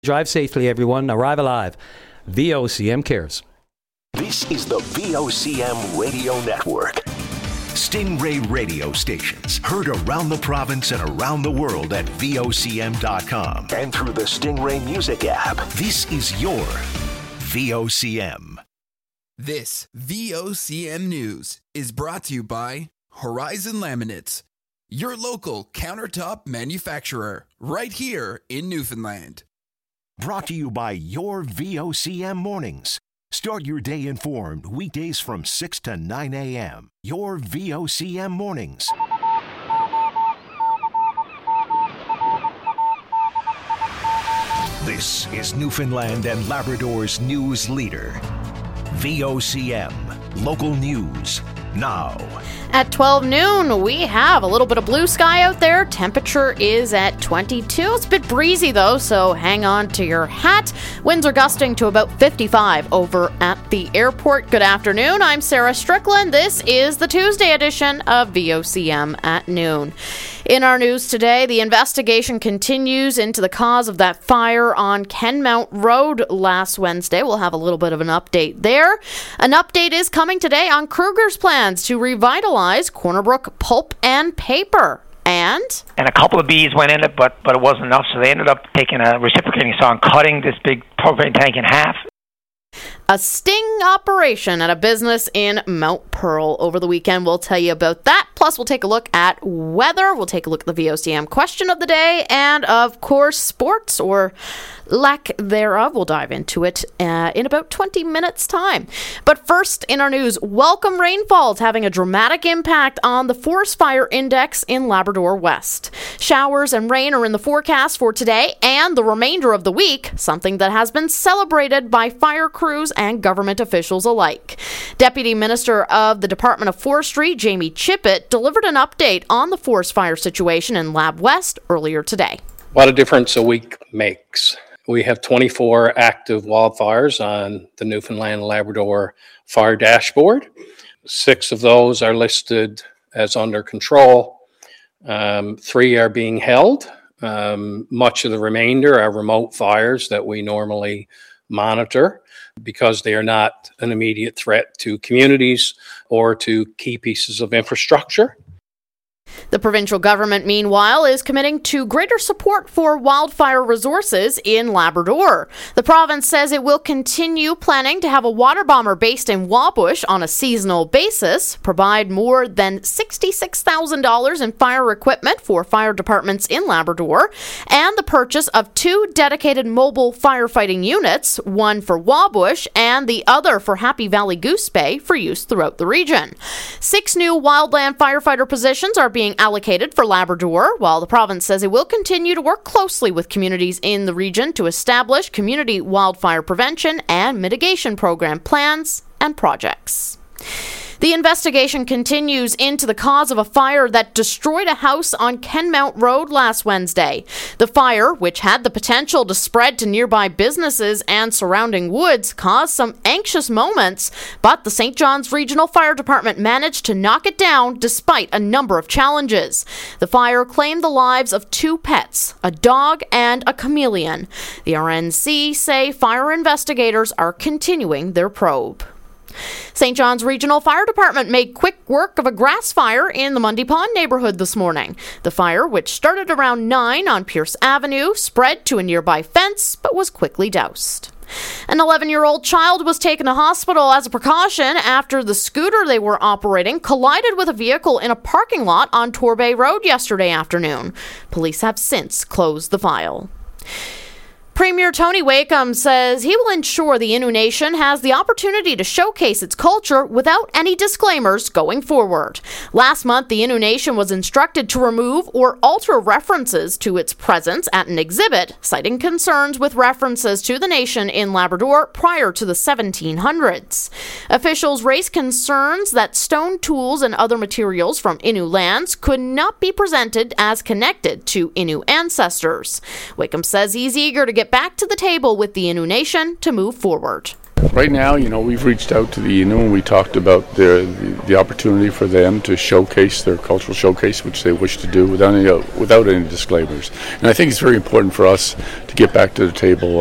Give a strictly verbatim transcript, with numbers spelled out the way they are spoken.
Drive safely, everyone. Arrive alive. V O C M cares. This is the V O C M Radio Network. Stingray radio stations heard around the province and around the world at V O C M dot com and through the Stingray Music app. This is your V O C M. This V O C M News is brought to you by Horizon Laminates, your local countertop manufacturer right here in Newfoundland. Brought to you by your V O C M Mornings. Start your day informed weekdays from six to nine a.m. Your V O C M Mornings. This is Newfoundland and Labrador's news leader. V O C M. Local news now. At twelve noon, we have a little bit of blue sky out there. Temperature is at twenty-two. It's a bit breezy, though, so hang on to your hat. Winds are gusting to about fifty-five over at the airport. Good afternoon. I'm Sarah Strickland. This is the Tuesday edition of V O C M at noon. In our news today, the investigation continues into the cause of that fire on Kenmount Road last Wednesday. We'll have a little bit of an update there. An update is coming today on Kruger's plans to revitalize Corner Brook Pulp and Paper. And? And a couple of bees went in it, but, but it wasn't enough, so they ended up taking a reciprocating saw and cutting this big propane tank in half. A sting operation at a business in Mount Pearl over the weekend. We'll tell you about that. Plus, we'll take a look at weather. We'll take a look at the V O C M question of the day. And, of course, sports or lack thereof. We'll dive into it uh, in about twenty minutes' time. But first, in our news, welcome rainfall is having a dramatic impact on the forest fire index in Labrador West. Showers and rain are in the forecast for today and the remainder of the week, something that has been celebrated by fire crews and government officials alike. Deputy Minister of the Department of Forestry, Jamie Chippett, delivered an update on the forest fire situation in Lab West earlier today. What a difference a week makes. We have twenty-four active wildfires on the Newfoundland Labrador fire dashboard. Six of those are listed as under control. Um, three are being held. Um, much of the remainder are remote fires that we normally monitor because they are not an immediate threat to communities or to key pieces of infrastructure. The provincial government, meanwhile, is committing to greater support for wildfire resources in Labrador. The province says it will continue planning to have a water bomber based in Wabush on a seasonal basis, provide more than sixty-six thousand dollars in fire equipment for fire departments in Labrador, and the purchase of two dedicated mobile firefighting units, one for Wabush and the other for Happy Valley Goose Bay for use throughout the region. Six new wildland firefighter positions are being allocated for Labrador, while the province says it will continue to work closely with communities in the region to establish community wildfire prevention and mitigation program plans and projects. The investigation continues into the cause of a fire that destroyed a house on Kenmount Road last Wednesday. The fire, which had the potential to spread to nearby businesses and surrounding woods, caused some anxious moments, but the Saint John's Regional Fire Department managed to knock it down despite a number of challenges. The fire claimed the lives of two pets, a dog and a chameleon. The R N C say fire investigators are continuing their probe. Saint John's Regional Fire Department made quick work of a grass fire in the Mundy Pond neighborhood this morning. The fire, which started around nine on Pierce Avenue, spread to a nearby fence but was quickly doused. An eleven-year-old child was taken to hospital as a precaution after the scooter they were operating collided with a vehicle in a parking lot on Torbay Road yesterday afternoon. Police have since closed the file. Premier Tony Wakeham says he will ensure the Innu Nation has the opportunity to showcase its culture without any disclaimers going forward. Last month, the Innu Nation was instructed to remove or alter references to its presence at an exhibit, citing concerns with references to the nation in Labrador prior to the seventeen hundreds. Officials raised concerns that stone tools and other materials from Innu lands could not be presented as connected to Innu ancestors. Wakeham says he's eager to get back to the table with the Innu Nation to move forward. Right now, you know, we've reached out to the Innu and we talked about the, the the opportunity for them to showcase their cultural showcase, which they wish to do without any, uh, without any disclaimers. And I think it's very important for us to get back to the table